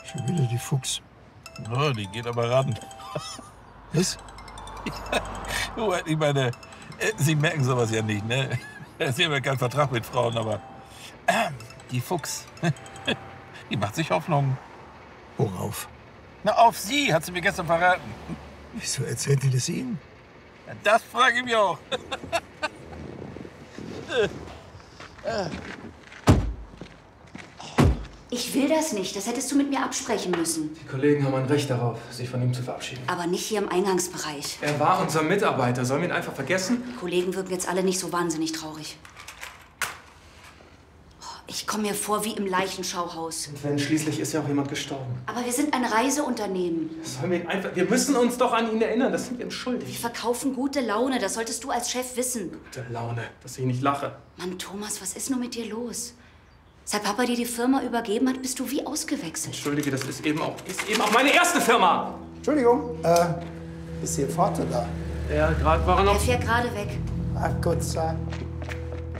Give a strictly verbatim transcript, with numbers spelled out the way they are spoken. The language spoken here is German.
Schon wieder die Fuchs. Oh, die geht aber ran. Was? Ja, ich meine, Sie merken sowas ja nicht, ne? Sie haben ja keinen Vertrag mit Frauen, aber äh, die Fuchs, die macht sich Hoffnung. Worauf? Na, auf Sie, hat sie mir gestern verraten. Wieso erzählt die das Ihnen? Das frage ich mich auch. Ich will das nicht. Das hättest du mit mir absprechen müssen. Die Kollegen haben ein Recht darauf, sich von ihm zu verabschieden. Aber nicht hier im Eingangsbereich. Er war unser Mitarbeiter. Sollen wir ihn einfach vergessen? Die Kollegen wirken jetzt alle nicht so wahnsinnig traurig. Oh, ich komme mir vor wie im Leichenschauhaus. Und wenn, schließlich ist ja auch jemand gestorben. Aber wir sind ein Reiseunternehmen. Sollen wir ihn einfach... Wir müssen uns doch an ihn erinnern. Das sind wir ihm Wir schuldig. verkaufen gute Laune. Das solltest du als Chef wissen. Gute Laune, dass ich nicht lache. Mann, Thomas, was ist nur mit dir los? Seit Papa dir die Firma übergeben hat, bist du wie ausgewechselt. Entschuldige, das ist eben auch, ist eben auch meine erste Firma. Entschuldigung, äh, ist Ihr Vater da? Ja, gerade war er Er noch... fährt gerade weg. Ach Gott sei Dank.